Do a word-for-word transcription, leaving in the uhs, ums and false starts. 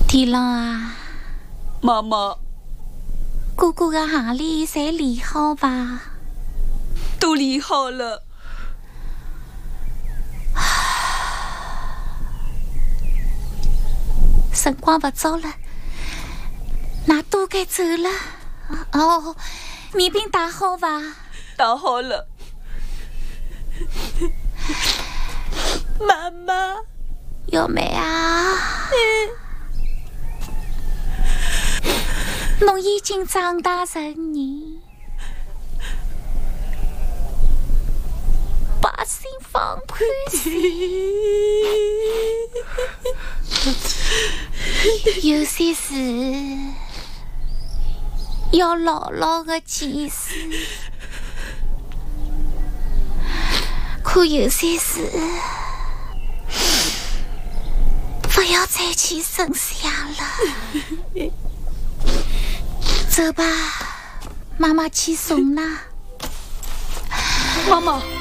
天狼啊， 妈妈， 姑姑的行李侪理好吧？ 都理好了。 辰光不早了，那都该走了。哦，面饼打好吧？ 打好了。妈妈， 有没啊？侬已经长大成人，把心放宽些。有些事要牢牢的坚持，可有些事不要再去剩下了。走吧，妈妈去送啦。 妈妈。